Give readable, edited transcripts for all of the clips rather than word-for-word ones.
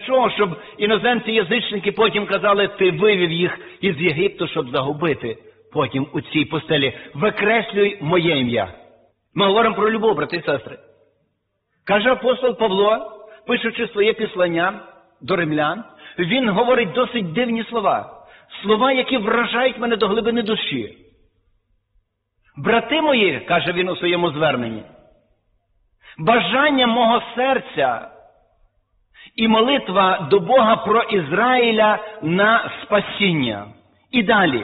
чого? Щоб іноземці-язичники потім казали, ти вивів їх із Єгипту, щоб загубити потім у цій пустелі. Викреслюй моє ім'я. Ми говоримо про любов, брати і сестри. Каже апостол Павло, пишучи своє післання до римлян, він говорить досить дивні слова. Слова, які вражають мене до глибини душі. Брати мої, каже він у своєму зверненні, бажання мого серця і молитва до Бога про Ізраїля на спасіння. І далі.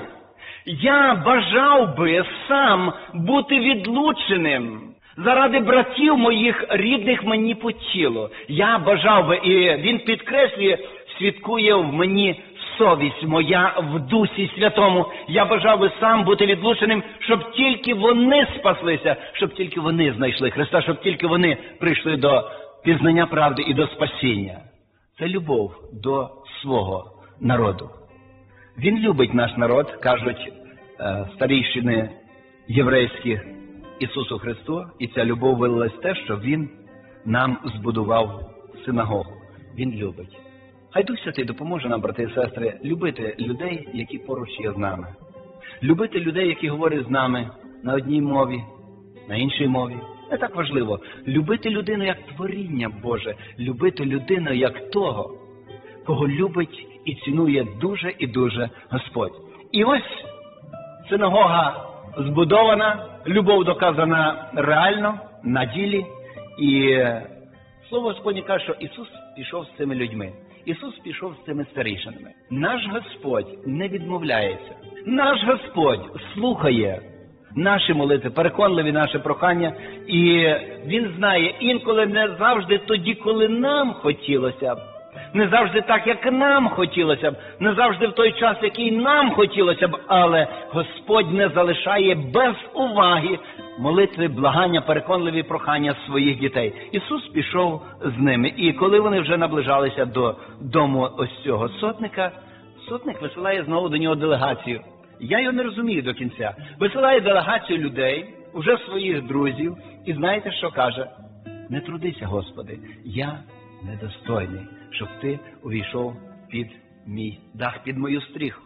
Я бажав би сам бути відлученим заради братів моїх, рідних мені по тілу. Я бажав би, і він підкреслює, свідкує в мені совість моя в Дусі Святому. Я бажав би сам бути відлученим, щоб тільки вони спаслися, щоб тільки вони знайшли Христа, щоб тільки вони прийшли до пізнання правди і до спасіння. Це любов до свого народу. Він любить наш народ, кажуть старійшини єврейські Ісусу Христу, і ця любов вилилась в те, що Він нам збудував синагогу. Він любить. Хай Дух Святий допоможе нам, брати і сестри, любити людей, які поруч є з нами. Любити людей, які говорять з нами на одній мові, на іншій мові. Не так важливо. Любити людину як творіння Боже. Любити людину як того, кого любить і цінує дуже і дуже Господь. І ось синагога збудована, любов доказана реально, на ділі. І Слово Господнє каже, що Ісус пішов з цими людьми. Ісус пішов з цими старішинами. Наш Господь не відмовляється. Наш Господь слухає наші молитви, переконливі наші прохання. І Він знає, інколи не завжди тоді, коли нам хотілося б. Не завжди так, як нам хотілося б. Не завжди в той час, який нам хотілося б. Але Господь не залишає без уваги молитви, благання, переконливі прохання своїх дітей. Ісус пішов з ними. І коли вони вже наближалися до дому ось цього сотника, сотник висилає знову до нього делегацію. Я його не розумію до кінця. Висилає делегацію людей, уже своїх друзів, і знаєте, що каже? Не трудися, Господи, я недостойний, щоб ти увійшов під мій дах, під мою стріху.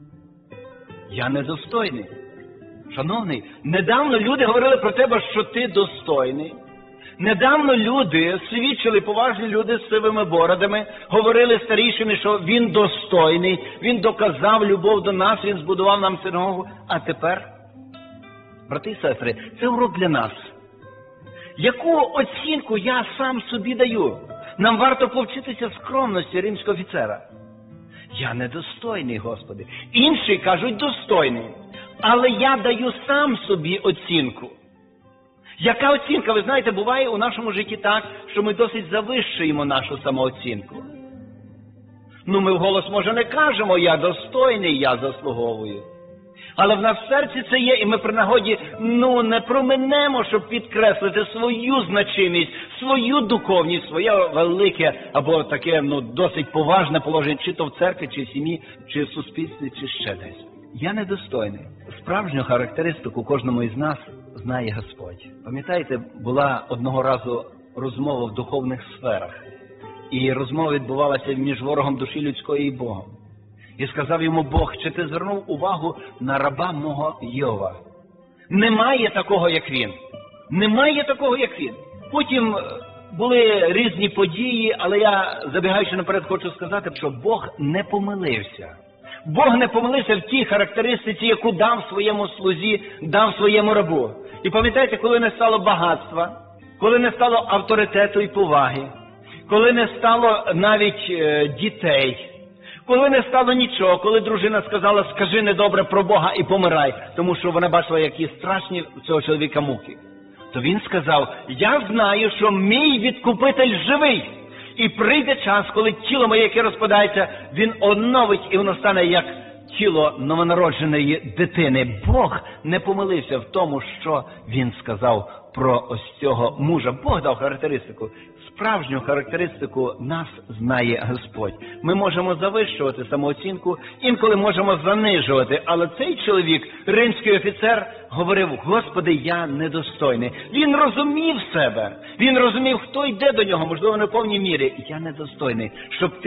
Я недостойний. Шановний, недавно люди говорили про тебе, що ти достойний. Недавно люди, свідчили, поважні люди з сивими бородами, говорили старішини, що він достойний, він доказав любов до нас, він збудував нам синагогу. А тепер, брати і сестри, це урок для нас. Яку оцінку я сам собі даю? Нам варто повчитися скромності римського офіцера. Я недостойний, Господи. Інші кажуть, достойний. Але я даю сам собі оцінку. Яка оцінка? Ви знаєте, буває у нашому житті так, що ми досить завищуємо нашу самооцінку. Ми вголос, може, не кажемо, я достойний, я заслуговую. Але в нас в серці це є, і ми при нагоді, не проминемо, щоб підкреслити свою значимість, свою духовність, своє велике, або таке, досить поважне положення, чи то в церкві, чи в сім'ї, чи в суспільстві, чи ще десь. Я недостойний. Справжню характеристику кожному із нас знає Господь. Пам'ятаєте, була одного разу розмова в духовних сферах. І розмова відбувалася між ворогом душі людської і Богом. І сказав йому Бог, чи ти звернув увагу на раба мого Йова? Немає такого, як він. Немає такого, як він. Потім були різні події, але я, забігаючи наперед, хочу сказати, що Бог не помилився. Бог не помилився в тій характеристиці, яку дав своєму слузі, дав своєму рабу. І пам'ятаєте, коли не стало багатства, коли не стало авторитету і поваги, коли не стало навіть дітей, коли не стало нічого, коли дружина сказала, скажи недобре про Бога і помирай, тому що вона бачила, які страшні у цього чоловіка муки, то він сказав, я знаю, що мій відкупитель живий. І прийде час, коли тіло моє, яке розпадається, він оновить, і воно стане як тіло новонародженої дитини. Бог не помилився в тому, що він сказав про ось цього мужа. Бог дав характеристику. Справжню характеристику нас знає Господь. Ми можемо завищувати самооцінку, інколи можемо занижувати, але цей чоловік, римський офіцер, говорив, Господи, я недостойний. Він розумів себе, він розумів, хто йде до нього, можливо, не в повній мірі. Я недостойний, щоб